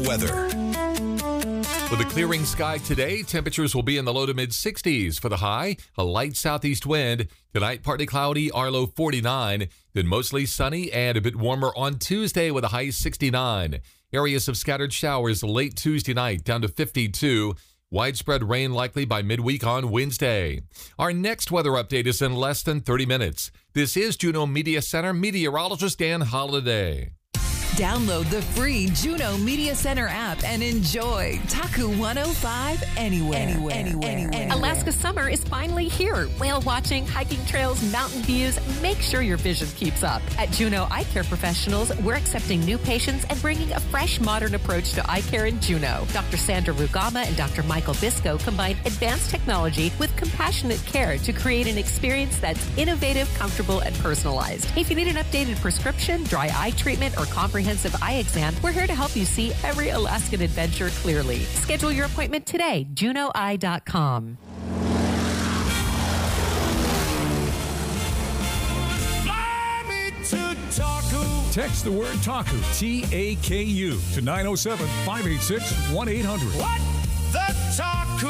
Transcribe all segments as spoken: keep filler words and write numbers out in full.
Weather. With a clearing sky today, temperatures will be in the low to mid sixties for the high, a light southeast wind. Tonight, partly cloudy, our low forty-nine. Then mostly sunny and a bit warmer on Tuesday with a high sixty-nine. Areas of scattered showers late Tuesday night down to fifty-two. Widespread rain likely by midweek on Wednesday. Our next weather update is in less than thirty minutes. This is Juneau Media Center meteorologist Dan Holliday. Download the free Juneau Media Center app and enjoy Taku one oh five anywhere. Anywhere, anywhere, anywhere. Alaska summer is finally here. Whale watching, hiking trails, mountain views. Make sure your vision keeps up. At Juneau Eye Care Professionals, we're accepting new patients and bringing a fresh, modern approach to eye care in Juneau. Doctor Sandra Rugama and Doctor Michael Bisco combine advanced technology with compassionate care to create an experience that's innovative, comfortable, and personalized. If you need an updated prescription, dry eye treatment, or comprehensive eye exam, we're here to help you see every Alaskan adventure clearly. Schedule your appointment today, juneau eye dot com. Text the word Taku, T A K U, to nine oh seven, five eight six, one eight hundred. What the Taku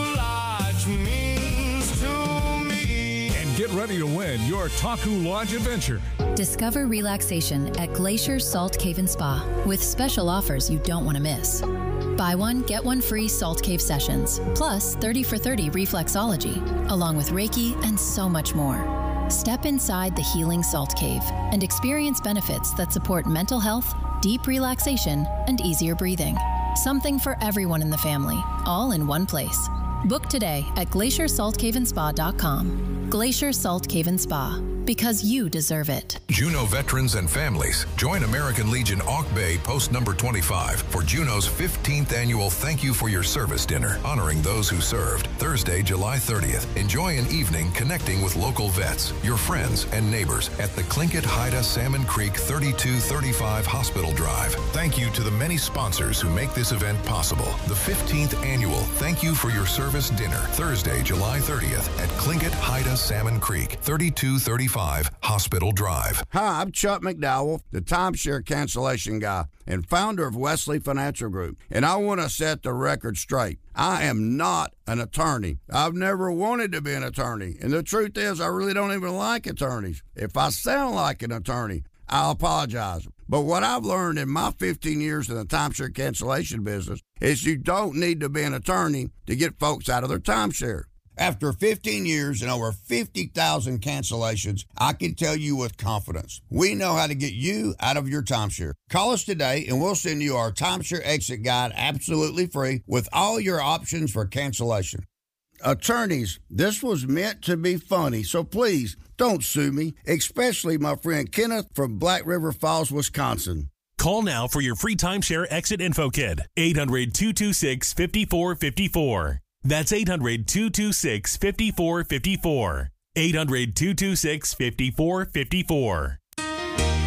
Lodge means to me. And get ready to win your Taku Lodge adventure. Discover relaxation at Glacier Salt Cave and Spa with special offers you don't want to miss. Buy one, get one free Salt Cave sessions, plus thirty for thirty reflexology, along with Reiki and so much more. Step inside the healing Salt Cave and experience benefits that support mental health, deep relaxation, and easier breathing. Something for everyone in the family, all in one place. Book today at glacier salt cave and spa dot com. Glacier Salt Cave and Spa, because you deserve it. Juneau veterans and families, join American Legion Auk Bay Post Number twenty-five for Juneau's fifteenth annual Thank You for Your Service Dinner, honoring those who served, Thursday, July thirtieth. Enjoy an evening connecting with local vets, your friends, and neighbors at the Tlingit Haida Salmon Creek thirty-two thirty-five Hospital Drive. Thank you to the many sponsors who make this event possible. The fifteenth annual Thank You for Your Service Dinner, Thursday, July thirtieth at Tlingit Haida Salmon Creek, thirty-two thirty-five Hospital Drive. Hi, I'm Chuck McDowell, the timeshare cancellation guy and founder of Wesley Financial Group, and I want to set the record straight. I am not an attorney. I've never wanted to be an attorney, and the truth is I really don't even like attorneys. If I sound like an attorney, I'll apologize. But what I've learned in my fifteen years in the timeshare cancellation business is you don't need to be an attorney to get folks out of their timeshare. After fifteen years and over fifty thousand cancellations, I can tell you with confidence, we know how to get you out of your timeshare. Call us today and we'll send you our timeshare exit guide absolutely free with all your options for cancellation. Attorneys, this was meant to be funny, so please don't sue me, especially my friend Kenneth from Black River Falls, Wisconsin. Call now for your free timeshare exit info kit, eight hundred, two two six, five four five four. That's eight hundred, two two six, five four five four. eight hundred, two two six, five four five four.